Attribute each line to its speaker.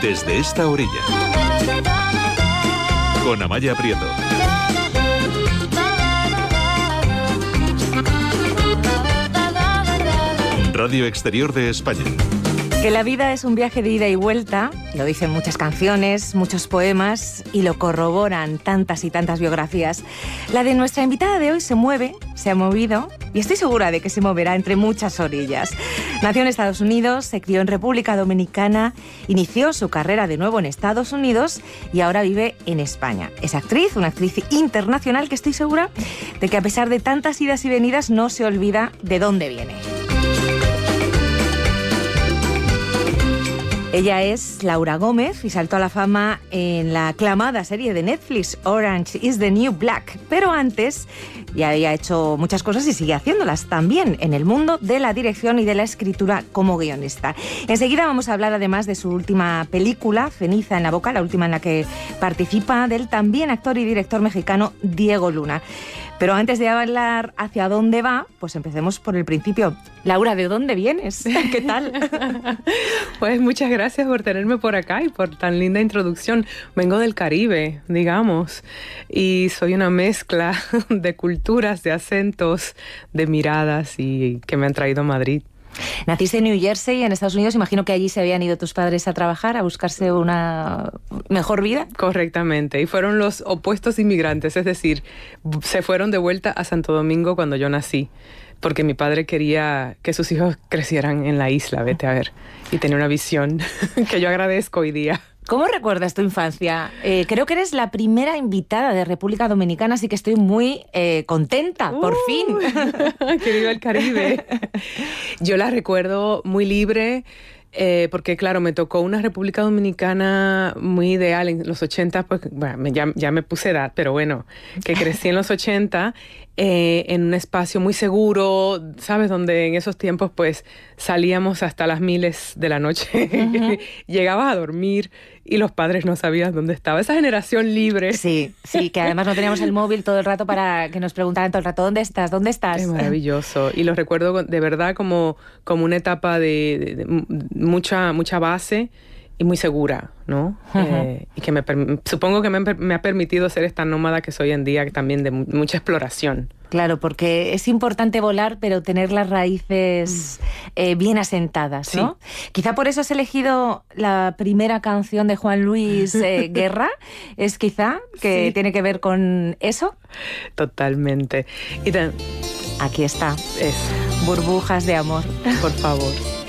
Speaker 1: Desde esta orilla, con Amaya Prieto. Radio Exterior de España.
Speaker 2: Que la vida es un viaje de ida y vuelta, lo dicen muchas canciones, muchos poemas y lo corroboran tantas y tantas biografías. La de nuestra invitada de hoy se mueve, se ha movido y estoy segura de que se moverá entre muchas orillas. Nació en Estados Unidos, se crió en República Dominicana, inició su carrera de nuevo en Estados Unidos y ahora vive en España. Es actriz, una actriz internacional que estoy segura de que a pesar de tantas idas y venidas no se olvida de dónde viene. Ella es Laura Gómez y saltó a la fama en la aclamada serie de Netflix Orange is the New Black. Pero antes ya había hecho muchas cosas y sigue haciéndolas también en el mundo de la dirección y de la escritura como guionista. Enseguida vamos a hablar además de su última película, Ceniza en la boca, la última en la que participa del también actor y director mexicano Diego Luna. Pero antes de hablar hacia dónde va, pues empecemos por el principio. Laura, ¿de dónde vienes? ¿Qué tal?
Speaker 3: Pues muchas gracias por tenerme por acá y por tan linda introducción. Vengo del Caribe, digamos, y soy una mezcla de culturas, de acentos, de miradas y que me han traído a Madrid.
Speaker 2: Naciste en New Jersey, en Estados Unidos. Imagino que allí se habían ido tus padres a trabajar, a buscarse una mejor vida.
Speaker 3: Correctamente, y fueron los opuestos inmigrantes, es decir, se fueron de vuelta a Santo Domingo cuando yo nací, porque mi padre quería que sus hijos crecieran en la isla, vete a ver, y tenía una visión que yo agradezco hoy día.
Speaker 2: ¿Cómo recuerdas tu infancia? Creo que eres la primera invitada de República Dominicana, así que estoy muy contenta, por fin.
Speaker 3: ¡Que viva el Caribe! Yo la recuerdo muy libre, porque claro, me tocó una República Dominicana muy ideal en los 80, pues bueno, ya me puse edad, pero bueno, que crecí en los 80, en un espacio muy seguro, ¿sabes? Donde en esos tiempos pues salíamos hasta las miles de la noche, uh-huh. Llegabas a dormir y los padres no sabían dónde estaba. Esa generación libre.
Speaker 2: Sí, que además no teníamos el móvil todo el rato para que nos preguntaran todo el rato, ¿dónde estás? ¿Dónde estás?
Speaker 3: Es maravilloso. Y lo recuerdo de verdad como una etapa de mucha base y muy segura, ¿no? Uh-huh. Y que supongo que me ha permitido ser esta nómada que soy hoy en día, también de mucha exploración.
Speaker 2: Claro, porque es importante volar, pero tener las raíces bien asentadas, ¿no? Sí. Quizá por eso has elegido la primera canción de Juan Luis Guerra. ¿Es quizá que sí. Tiene que ver con eso?
Speaker 3: Totalmente.
Speaker 2: Aquí está.
Speaker 3: Es.
Speaker 2: Burbujas de amor.
Speaker 3: Por favor.